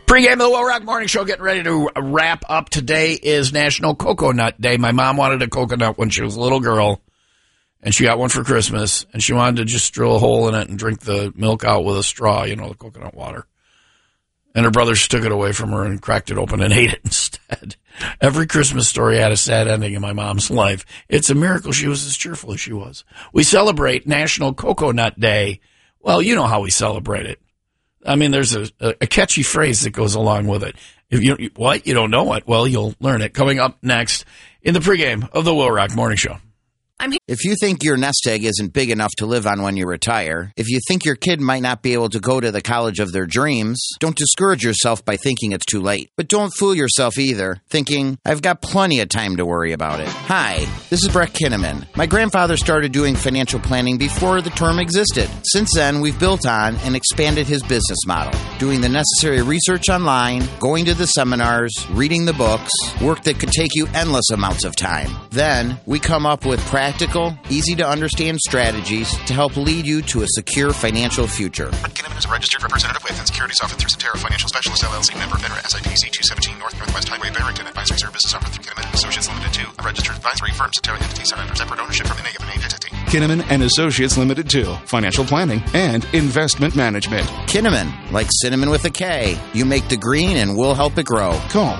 Pre-game of the Will Rock Morning Show, getting ready to wrap up. Today is National Coconut Day. My mom wanted a coconut when she was a little girl, and she got one for Christmas, and she wanted to just drill a hole in it and drink the milk out with a straw, you know, the coconut water. And her brothers took it away from her and cracked it open and ate it instead. Every Christmas story had a sad ending in my mom's life. It's a miracle she was as cheerful as she was. We celebrate National Coconut Day. Well, you know how we celebrate it. I mean, there's a catchy phrase that goes along with it. If you what? You don't know it? Well, you'll learn it. Coming up next in the pregame of the Will Rock Morning Show. If you think your nest egg isn't big enough to live on when you retire, if you think your kid might not be able to go to the college of their dreams, don't discourage yourself by thinking it's too late. But don't fool yourself either, thinking, I've got plenty of time to worry about it. Hi, this is Brett Kinnaman. My grandfather started doing financial planning before the term existed. Since then, we've built on and expanded his business model, doing the necessary research online, going to the seminars, reading the books, work that could take you endless amounts of time. Then, we come up with practical, easy-to-understand strategies to help lead you to a secure financial future. Kinnaman is a registered representative with and securities offered through Cetera Financial Specialists, LLC, member FINRA, SIPC 217 Northwest Highway, Barrington. Advisory services offered through Kinnaman Associates Limited 2, a registered advisory firm, Cetera entity, set under separate ownership from any of an entity. Kinnaman and Associates Limited 2, financial planning and investment management. Kinnaman, like cinnamon with a K. You make the green and we'll help it grow. Call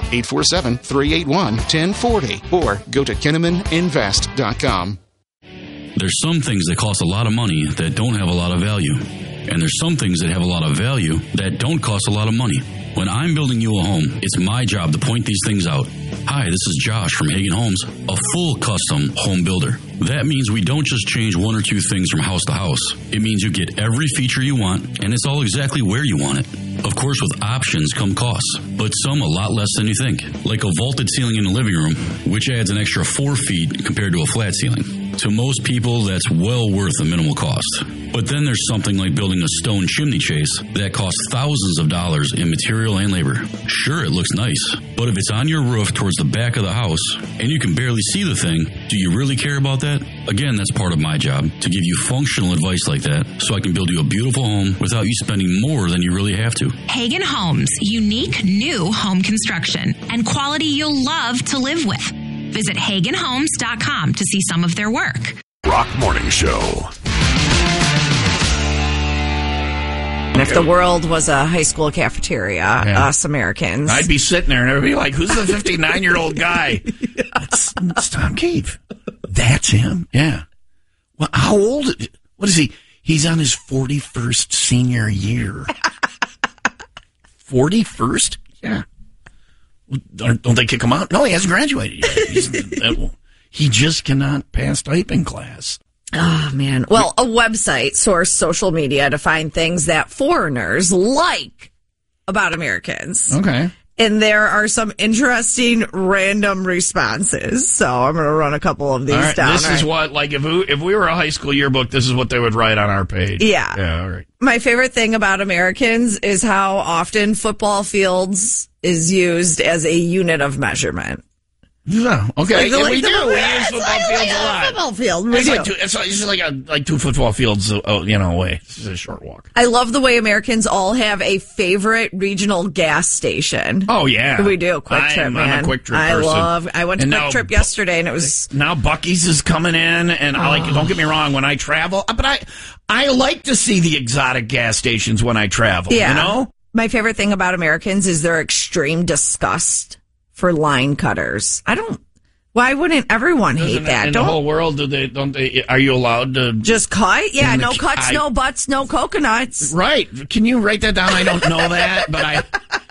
847-381-1040 or go to KinnamanInvest.com. There's some things that cost a lot of money that don't have a lot of value. And there's some things that have a lot of value that don't cost a lot of money. When I'm building you a home, it's my job to point these things out. Hi, this is Josh from Hagen Homes, a full custom home builder. That means we don't just change one or two things from house to house. It means you get every feature you want, and it's all exactly where you want it. Of course, with options come costs, but some a lot less than you think. Like a vaulted ceiling in the living room, which adds an extra 4 feet compared to a flat ceiling. To most people, that's well worth the minimal cost. But then there's something like building a stone chimney chase that costs thousands of dollars in material and labor. Sure, it looks nice, but if it's on your roof towards the back of the house and you can barely see the thing, do you really care about that? Again, that's part of my job, to give you functional advice like that so I can build you a beautiful home without you spending more than you really have to. Hagen Homes, unique new home construction and quality you'll love to live with. Visit HagenHomes.com to see some of their work. Rock Morning Show. And if the world was a high school cafeteria, us Americans, I'd be sitting there and everybody be like, who's the 59-year-old guy? That's Tom Keefe. That's him? Yeah. Well, how old? What is he? He's on his 41st senior year. 41st? Yeah. Don't they kick him out? No, he hasn't graduated yet. He just cannot pass typing class. Oh, man. Well, a website sourced social media to find things that foreigners like about Americans. Okay. And there are some interesting random responses. So I'm going to run a couple of these down. This is what, like, if we were a high school yearbook, this is what they would write on our page. Yeah. Yeah, all right. My favorite thing about Americans is how often football fields is used as a unit of measurement. Yeah, okay. Like, we do. We use football fields a lot. Football field. It's like 2 football fields, away. It's a short walk. I love the way Americans all have a favorite regional gas station. Oh, yeah. We do. Quick Trip, man. I'm a Quick Trip person. I went to Quick Trip yesterday, and it was... Now Buc-ee's is coming in, and don't get me wrong, when I travel, but I like to see the exotic gas stations when I travel, you know? My favorite thing about Americans is their extreme disgust for line cutters. Why wouldn't everyone hate that? In the whole world, are you allowed to just cut? Yeah, no cuts, no butts, no coconuts. Right. Can you write that down? I don't know that, but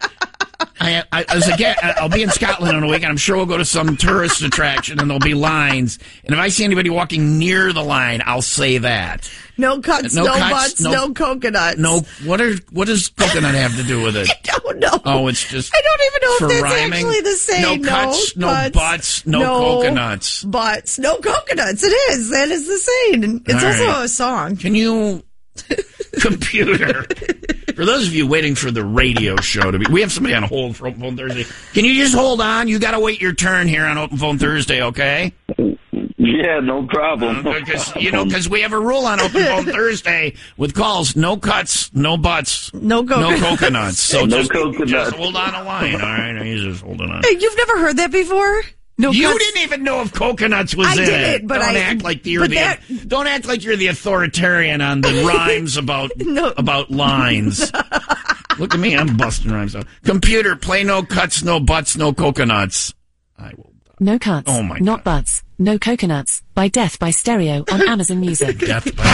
I'll be in Scotland in a week, and I'm sure we'll go to some tourist attraction, and there'll be lines. And if I see anybody walking near the line, I'll say that. No cuts, no butts, no coconuts. No, what does coconut have to do with it? I don't know. Oh, it's just I don't even know for if that's rhyming. Actually the same. No cuts, no butts, no coconuts. Butts, no coconuts. It is. That is the same. It's also a song. Can you, computer, for those of you waiting for the radio show to be, we have somebody on hold for Open Phone Thursday. Can you just hold on? You got to wait your turn here on Open Phone Thursday, okay? Yeah, no problem. Because we have a rule on Open Phone Thursday with calls: no cuts, no butts, no coconuts. So no just coconuts. hold on a line. All right, he's just holding on. Hey, you've never heard that before? No, you didn't even know if coconuts was in it. I didn't, but don't act like you're the authoritarian on the rhymes about lines. Look at me, I'm busting rhymes out. Computer, play no cuts, no butts, no coconuts. I will. No cuts, oh my not God. butts, no coconuts, by Death by Stereo on Amazon Music. Death by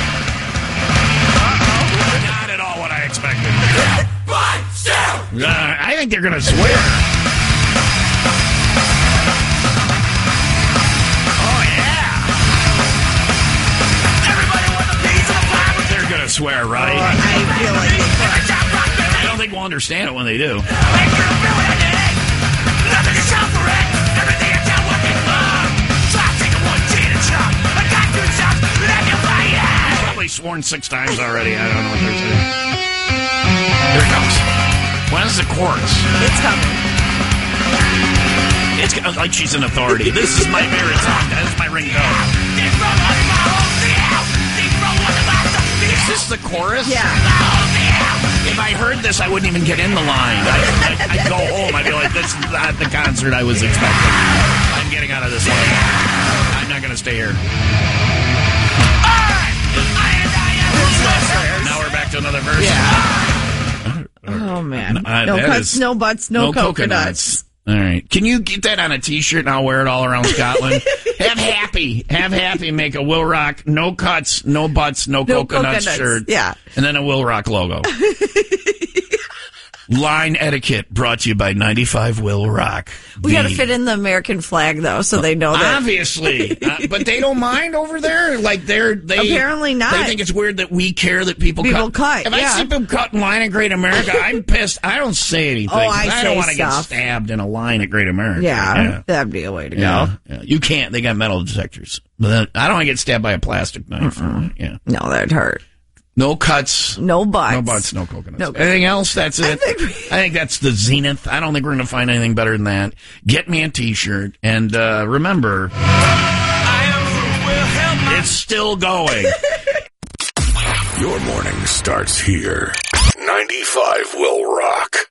Not at all what I expected. I think they're going to swear. Oh, yeah. Everybody want a piece of the pie. They're going to swear, right? I feel like I don't think we'll understand it when they do. Probably sworn 6 times already. I don't know what they're saying. Here it comes. When's the chorus? it's coming. It's like she's an authority. This is my favorite song. That is my ringtone. Is this the chorus? Yeah. If I heard this, I wouldn't even get in the line. I'd go home. I'd be like, this is not the concert I was expecting. I'm getting out of this line. I'm not going to stay here. Now we're back to another verse. Yeah. Oh, man. No cuts, no butts, no coconuts. All right. Can you get that on a T-shirt and I'll wear it all around Scotland? Have happy. Make a Will Rock, no cuts, no butts, no coconuts shirt. Yeah. And then a Will Rock logo. Line etiquette brought to you by 95 Will Rock. We got to fit in the American flag, though, so they know that. Obviously. But they don't mind over there? Like, they apparently not. They think it's weird that we care that people cut. If I see people cut in line at Great America, I'm pissed. I don't say anything. I don't want to get stabbed in a line at Great America. Yeah, that'd be a way to go. Yeah. You can't. They got metal detectors. But then, I don't want to get stabbed by a plastic knife. Yeah. No, that'd hurt. No cuts. No butts. No butts, no coconuts. Anything else? That's it. I think that's the zenith. I don't think we're going to find anything better than that. Get me a T-shirt. And remember, it's still going. Your morning starts here. 95 Will Rock.